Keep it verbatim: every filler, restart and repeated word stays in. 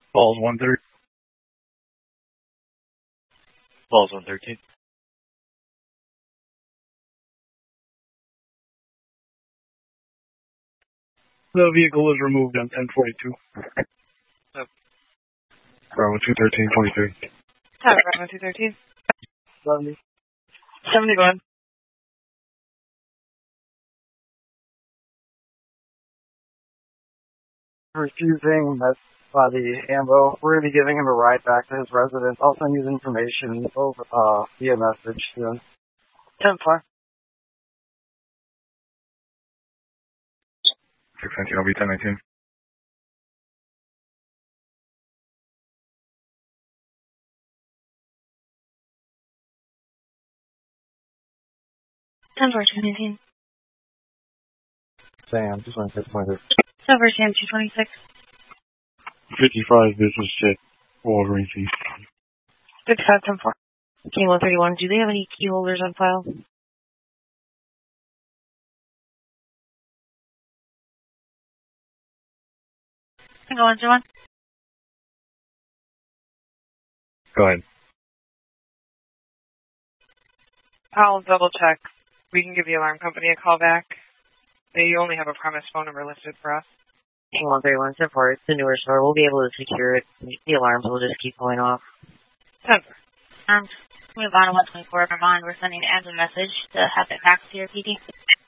Balls one thirty. Balls one thirteen. The vehicle was removed on ten forty-two. Yep. Bravo two thirteen twenty-three. Tower Bravo two thirteen. seventy. seventy-one. Refusing that's by the ambo. We're going to be giving him a ride back to his residence. I'll send you the information over uh, via message soon. ten four. six nineteen, I'll be ten nineteen. ten four, two nineteen. Sam, two twenty-six point three. Silver Sam, two twenty-six. fifty-five business jet, Wolverine T. fifty-five, ten four. King one thirty-one, do they have any key holders on file? Single one, one. Go ahead. I'll double check. We can give the alarm company a call back. They only have a premise phone number listed for us. King one thirty-one, ten four, it's the newer store. We'll be able to secure it. The alarms will just keep going off. ten four. Um, we have on one twenty-four Vermont. We're sending Ed a message to have it back to your P D.